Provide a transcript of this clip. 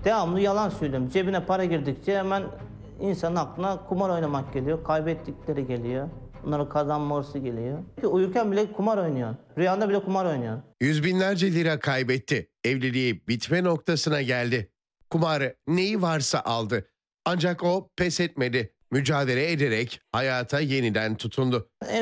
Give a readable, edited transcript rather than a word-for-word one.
Devamlı yalan söylüyorum. Cebine para girdikçe hemen insanın aklına kumar oynamak geliyor. Kaybettikleri geliyor. Onların kazanma hırsı geliyor. Uyurken bile kumar oynuyor. Rüyanda bile kumar oynuyor. Yüz binlerce lira kaybetti. Evliliği bitme noktasına geldi. Kumarı neyi varsa aldı. Ancak o pes etmedi. Mücadele ederek hayata yeniden tutundu.